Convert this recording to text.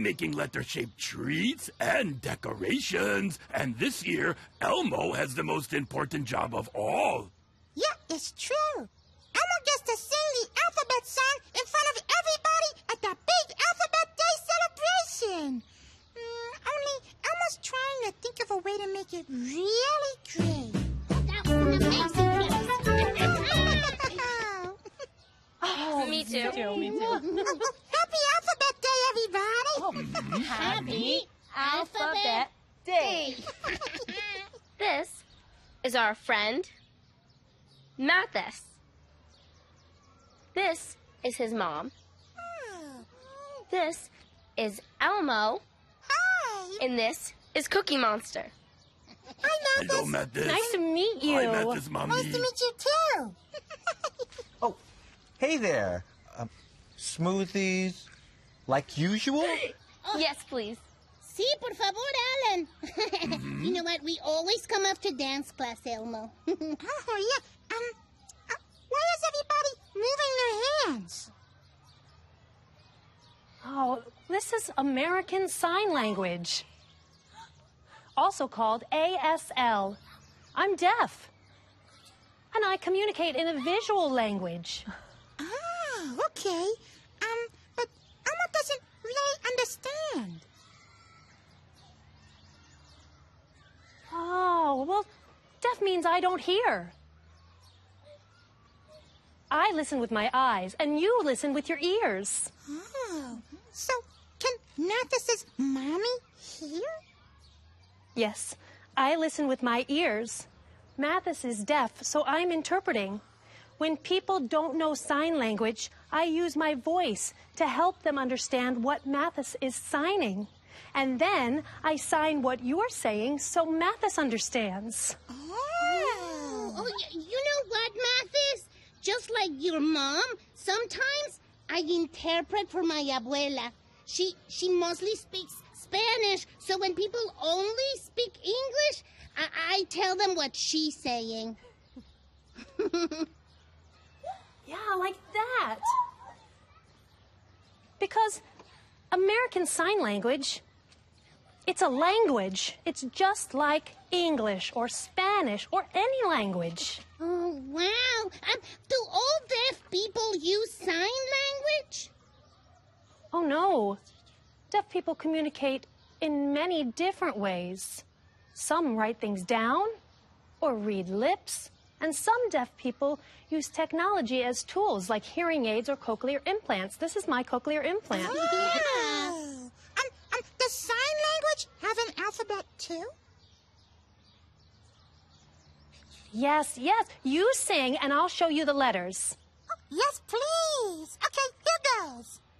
making letter-shaped treats and decorations. And this year, Elmo has the most important job of all. Yeah, it's true. Elmo gets to sing the alphabet song in front of everybody at the big Alphabet Day celebration. Only Elmo's trying to think of a way to make it really great. That was an amazing Me too. Me too. Happy Alphabet Day, everybody! Happy Alphabet Day. This is our friend, Mathis. This is his mom. This is Elmo. Hi! And this is Cookie Monster. Hi, Hello, Mathis. Mathis. Nice to meet you. Hi, Mathis, Mommy. Nice to meet you, too. Oh, hey there. Smoothies, like usual? Yes, please. Sí, por favor, Alan. You know what? We always come after dance class, Elmo. Oh, yeah. Why is everybody moving their hands? Oh, this is American Sign Language, also called ASL. I'm deaf, and I communicate in a visual language. Oh, okay. But Elmo doesn't really understand. Oh, well, deaf means I don't hear. I listen with my eyes, and you listen with your ears. Oh, so can Mathis's mommy hear? Yes, I listen with my ears. Mathis is deaf, so I'm interpreting. When people don't know sign language, I use my voice to help them understand what Mathis is signing. And then I sign what you're saying so Mathis understands. Oh, you know what, Mathis? Just like your mom, sometimes I interpret for my abuela. She mostly speaks Spanish, so when people only speak English, I tell them what she's saying. Yeah, like that. Because American Sign Language, it's a language. It's just like English or Spanish or any language. Oh, wow. Do all deaf people use sign language? Oh, no. Deaf people communicate in many different ways. Some write things down or read lips, and some deaf people use technology as tools like hearing aids or cochlear implants. This is my cochlear implant. Oh. Does sign language have an alphabet, too? Yes, yes. You sing, and I'll show you the letters. Oh, yes, please. Okay, here goes.